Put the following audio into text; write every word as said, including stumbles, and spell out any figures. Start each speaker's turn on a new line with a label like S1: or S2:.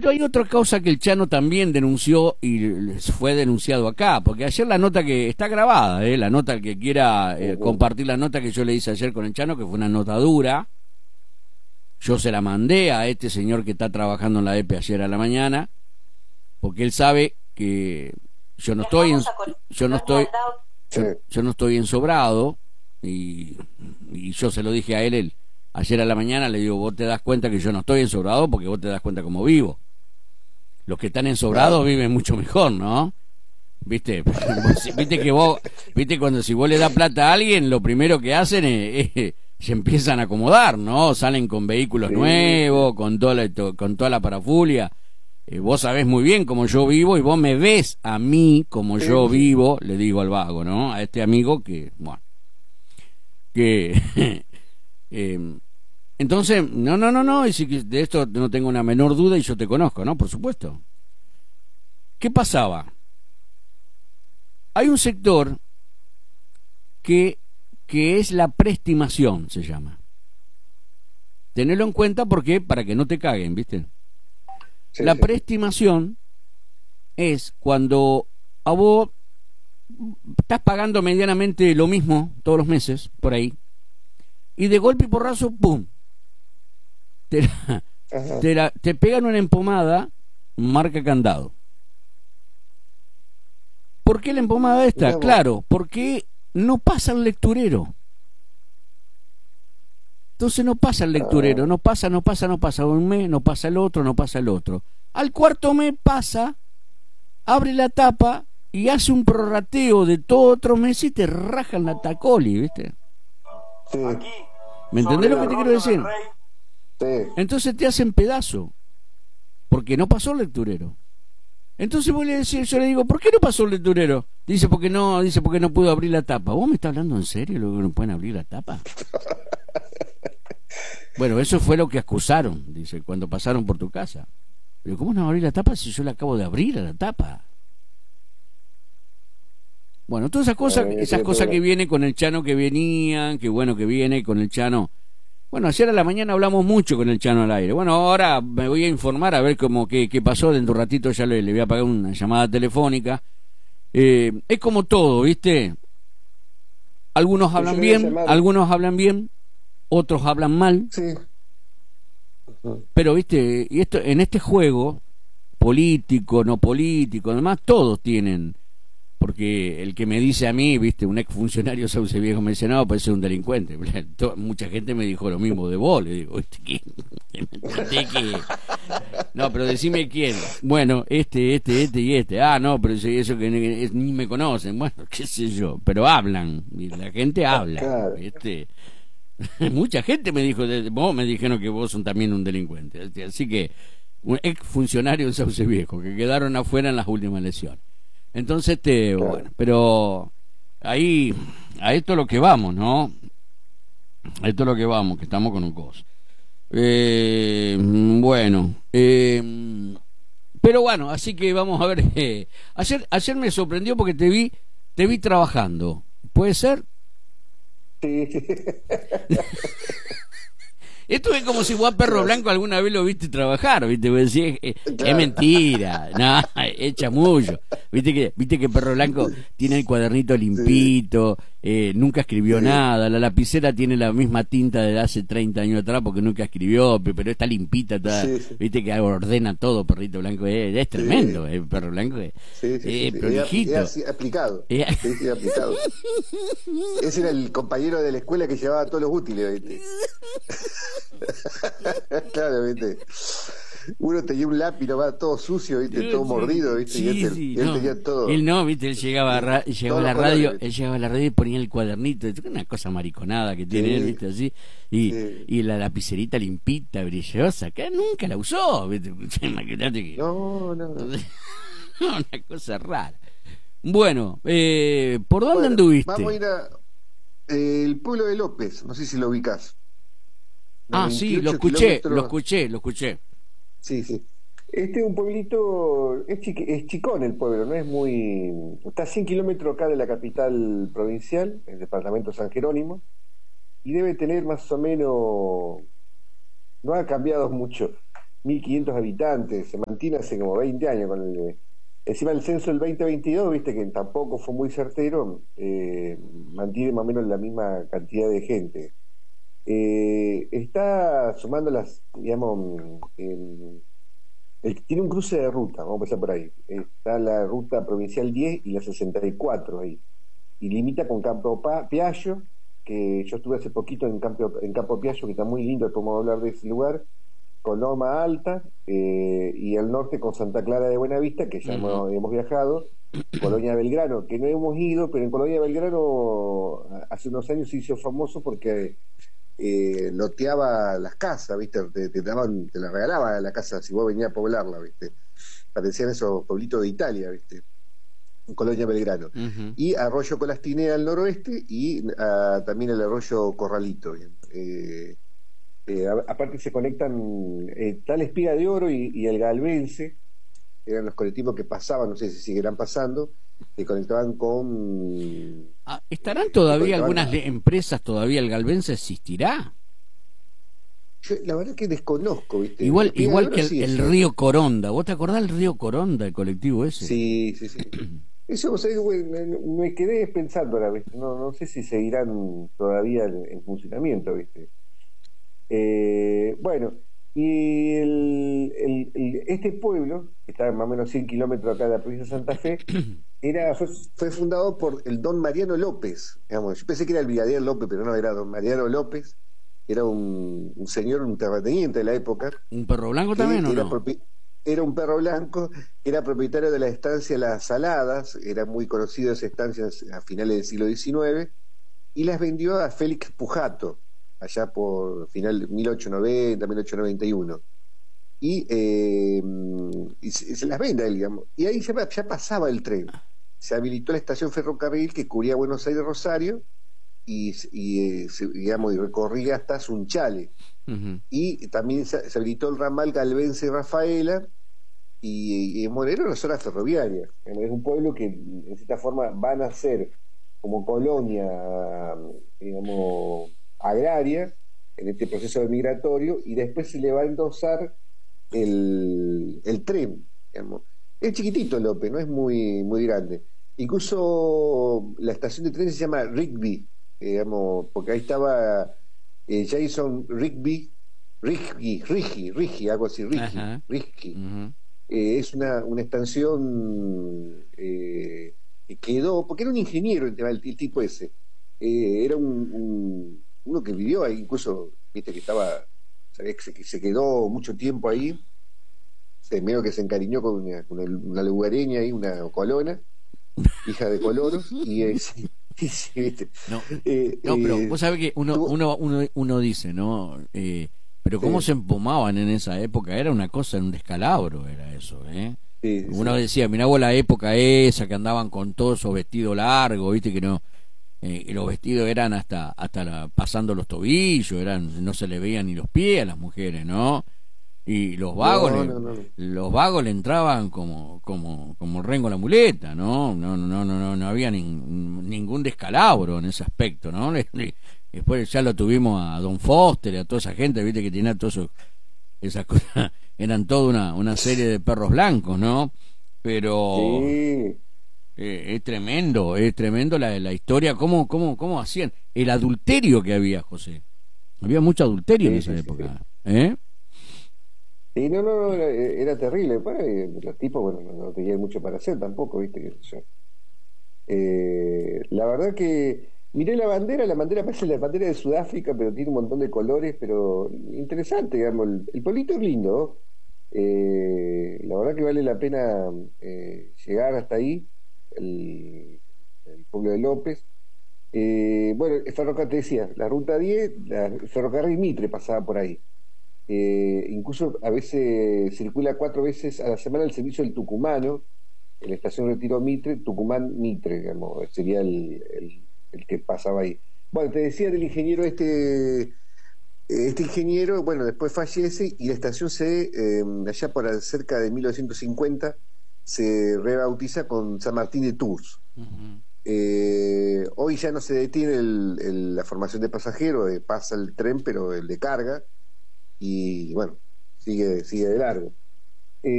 S1: Pero hay otra causa que el Chano también denunció y les fue denunciado acá, porque ayer la nota que está grabada, eh, la nota, el que quiera eh, compartir la nota que yo le hice ayer con el Chano, que fue una nota dura, yo se la mandé a este señor que está trabajando en la E P E ayer a la mañana, porque él sabe que yo no estoy en, yo no estoy yo, yo no estoy ensobrado y, y yo se lo dije a él, él ayer a la mañana le digo, vos te das cuenta que yo no estoy ensobrado porque vos te das cuenta cómo vivo. Los que están ensobrados viven mucho mejor, ¿no? ¿Viste? Viste que vos, viste cuando si vos le das plata a alguien, lo primero que hacen es, es se empiezan a acomodar, ¿no? Salen con vehículos sí. nuevos, con toda la, con toda la parafulia. Eh, vos sabés muy bien cómo yo vivo y vos me ves a mí como sí, yo sí. vivo, le digo al vago, ¿no? A este amigo que, bueno, que... eh, entonces, no, no, no, no, y si de esto no tengo una menor duda y yo te conozco, ¿no? Por supuesto. ¿Qué pasaba? Hay un sector que, que es la preestimación, se llama. Tenelo en cuenta porque para que no te caguen, ¿viste? Sí, la sí. preestimación es cuando a vos estás pagando medianamente lo mismo todos los meses, por ahí, y de golpe y porrazo, ¡pum! Te, la, te, la, te pegan una empomada marca candado. ¿Por qué la empomada esta? No, claro, porque no pasa el lecturero. Entonces no pasa el lecturero, no pasa, no pasa, no pasa un mes, no pasa el otro, no pasa el otro. Al cuarto mes pasa, abre la tapa y hace un prorrateo de todo otro mes y te rajan la tacoli, ¿viste?
S2: Sí.
S1: ¿Me entendés lo que te quiero decir?
S2: Sí.
S1: Entonces te hacen pedazo, porque no pasó el lecturero. Entonces vos le decís, yo le digo, ¿por qué no pasó el lecturero? Dice, porque no, dice, porque no pudo abrir la tapa. ¿Vos me estás hablando en serio, luego no pueden abrir la tapa? Bueno, eso fue lo que acusaron, dice, cuando pasaron por tu casa. Pero ¿cómo no abrir la tapa si yo la acabo de abrir a la tapa? Bueno, todas esas cosas, esas cosas que vienen con el Chano que venían, que bueno que viene con el Chano. Bueno, ayer a la mañana hablamos mucho con el Chano al aire. Bueno, ahora me voy a informar a ver cómo qué, qué pasó. Dentro de un ratito ya le, le voy a pagar una llamada telefónica. Eh, es como todo, ¿viste? Algunos hablan bien, algunos hablan bien, otros hablan mal.
S2: Sí.
S1: Pero, ¿viste? Y esto, en este juego, político, no político, además, todos tienen... Porque el que me dice a mí, viste, un ex funcionario sauce viejo me dice, no, parece un delincuente. Mucha gente me dijo lo mismo de vos, le digo, ¿este quién? ¿Qué? No, pero decime quién. Bueno, este, este, este y este. Ah, no, pero eso que ni, ni me conocen. Bueno, qué sé yo, pero hablan, la gente habla, ¿viste? Mucha gente me dijo, vos me dijeron que vos son también un delincuente. Así que, un ex funcionario en Sauce Viejo, que quedaron afuera en las últimas elecciones. Entonces, este, claro. Bueno, pero ahí, a esto es lo que vamos, ¿no? A esto es lo que vamos, que estamos con un coso. Eh, bueno, eh, pero bueno, así que vamos a ver. Eh, ayer, ayer me sorprendió porque te vi, te vi trabajando. ¿Puede ser?
S2: Sí.
S1: Esto es como si vos a Perro Blanco alguna vez lo viste trabajar, ¿viste? Vos decís, es, es mentira, no, es chamullo. ¿Viste que, viste que Perro Blanco tiene el cuadernito limpito, eh, nunca escribió sí. nada, la lapicera tiene la misma tinta de hace treinta años atrás porque nunca escribió, pero está limpita, toda, sí, sí. Viste que ordena todo, Perrito Blanco, es, es tremendo, sí. eh, Perro Blanco es,
S2: sí, sí,
S1: es
S2: sí,
S1: prolijito.
S2: Es, es aplicado, es, sí, sí, aplicado. Ese era el compañero de la escuela que llevaba todos los útiles, ¿viste? Claro, ¿viste? Uno tenía un lápiz nomás todo sucio, ¿viste? Todo sí, mordido, ¿viste?
S1: Sí,
S2: y él,
S1: sí,
S2: y él
S1: no.
S2: tenía todo.
S1: Él no, ¿viste? Él llegaba a, ra llegaba a la radio,
S2: colores,
S1: él llegaba a la radio y ponía el cuadernito, una cosa mariconada que tiene sí. él, ¿viste? Así, y, sí. y la lapicerita limpita, brillosa, que nunca la usó, ¿viste? Imagínate que...
S2: No, no.
S1: Una cosa rara. Bueno, eh, ¿por dónde
S2: bueno,
S1: anduviste?
S2: Vamos a ir a eh, el pueblo de López, no sé si lo ubicás.
S1: Ah, sí, lo escuché, kilómetros... lo escuché, lo escuché.
S2: Sí, sí. Este es un pueblito, es, chiqui, es chicón el pueblo, no es muy... Está a cien kilómetros acá de la capital provincial, el departamento San Jerónimo, y debe tener más o menos... No ha cambiado mucho. mil quinientos habitantes, se mantiene hace como veinte años con el... Encima el censo del veinte veintidós, viste que tampoco fue muy certero, eh, mantiene más o menos la misma cantidad de gente. Eh, está sumando las, digamos, eh, el, tiene un cruce de ruta, vamos a empezar por ahí. Está la ruta provincial diez y la sesenta y cuatro ahí. Y limita con Campo pa Piaggio, que yo estuve hace poquito en Campo, en Campo Piaggio, que está muy lindo, podemos hablar de ese lugar, con Loma Alta, eh, y al norte con Santa Clara de Buenavista, que ya uh-huh. hemos, hemos viajado, Colonia Belgrano, que no hemos ido, pero en Colonia Belgrano hace unos años se hizo famoso porque eh, loteaba las casas, ¿viste? Te, te, daban, te la regalaba la casa si vos venías a poblarla, ¿viste? Parecían esos pueblitos de Italia, ¿viste? Colonia Belgrano. Uh-huh. Y Arroyo Colastinea al noroeste y uh, también el Arroyo Corralito. Eh, eh, aparte se conectan eh, tal Espiga de Oro y, y el Galvense, eran los colectivos que pasaban, no sé si seguirán pasando, que conectaban con...
S1: Ah, ¿estarán todavía algunas de, empresas, todavía el Galvense existirá?
S2: Yo, la verdad que desconozco, ¿viste?
S1: Igual, igual que el, sí, el río Coronda. ¿Vos te acordás del río Coronda, el colectivo ese?
S2: Sí, sí, sí. Eso, o sea, me, me quedé pensando ahora, ¿viste? No, no sé si seguirán todavía en, en funcionamiento, ¿viste? Eh, bueno, y el, el, el, este pueblo, que está más o menos cien kilómetros acá de la provincia de Santa Fe, era, fue, fue fundado por el don Mariano López. Digamos. Yo pensé que era el brigadier López, pero no, era don Mariano López. Era un, un señor, un terrateniente de la época.
S1: ¿Un perro blanco también o
S2: era,
S1: no?
S2: Era un perro blanco, era propietario de la estancia Las Saladas, era muy conocido esa estancia a finales del siglo diecinueve, y las vendió a Félix Pujato, allá por final de mil ochocientos noventa, mil ochocientos noventa y uno. Y, eh, y se, se las vende a él, digamos. Y ahí ya, ya pasaba el tren. Se habilitó la estación ferrocarril que cubría Buenos Aires-Rosario, y, y, digamos, y recorría hasta Sunchales. Uh-huh. Y también se, se habilitó el ramal Galvense-Rafaela, y, y bueno, era una zona ferroviaria. Es un pueblo que en cierta forma van a ser como colonia, digamos, agraria en este proceso migratorio, y después se le va a endosar el, el tren, digamos. Es chiquitito López, no es muy, muy grande. Incluso la estación de tren se llama Rigby, eh, digamos, porque ahí estaba eh, Jason Rigby, Rigby, Rigby, Rigby, algo así, Rigby, uh-huh. Rigby. Uh-huh. Eh, es una, una estación eh, que quedó, porque era un ingeniero el, el, el tipo ese, eh, era un, un, uno que vivió ahí, incluso, viste que estaba, sabés, que se, que se quedó mucho tiempo ahí, se, medio que se encariñó con una, con una lugareña ahí, una colona, hija de Coloros, y eh, sí, sí, ¿viste?
S1: No, eh, no, pero vos sabés que uno, tuvo... uno, uno, uno dice, ¿no? Eh, pero cómo sí. se empomaban en esa época, era una cosa, un descalabro era eso, ¿eh? Sí, uno sí. decía, mirá vos la época esa, que andaban con todos esos vestidos largos, ¿viste? Que no, eh, los vestidos eran hasta hasta la, pasando los tobillos, eran no se le veían ni los pies a las mujeres, ¿no? Y los vagos no, le, no, no. los vagos le entraban como como como rengo a la muleta, ¿no? No no no no no había nin, ningún descalabro en ese aspecto, ¿no? Le, le, después ya lo tuvimos a Don Foster, a toda esa gente, viste que tenía todas esas cosas, eran toda una una serie de perros blancos, ¿no? Pero
S2: sí.
S1: eh, es tremendo, es tremendo la la historia, cómo cómo cómo hacían el adulterio que había, José. Había mucho adulterio sí, en esa sí, época, sí. ¿eh?
S2: Sí, no, no, no, era, era terrible. Bueno, los tipos, bueno, no, no tenían mucho para hacer tampoco, ¿viste? ¿Qué sé yo? Eh, la verdad que miré la bandera, la bandera parece la bandera de Sudáfrica, pero tiene un montón de colores, pero interesante, digamos. El, el pueblito es lindo. Eh, la verdad que vale la pena eh, llegar hasta ahí, el, el pueblo de López. Eh, bueno, el ferrocarril, te decía, la ruta diez, la, el ferrocarril Mitre pasaba por ahí. Eh, incluso a veces circula cuatro veces a la semana el servicio del Tucumano, en la estación Retiro Mitre, Tucumán Mitre, digamos, sería el, el, el que pasaba ahí. Bueno, te decía del ingeniero este, este ingeniero, bueno, después fallece y la estación se, eh, allá por cerca de mil novecientos cincuenta, se rebautiza con San Martín de Tours. Uh-huh. Eh, hoy ya no se detiene el, el, la formación de pasajeros, eh, pasa el tren, pero el de carga. Y bueno, sigue, sigue de largo.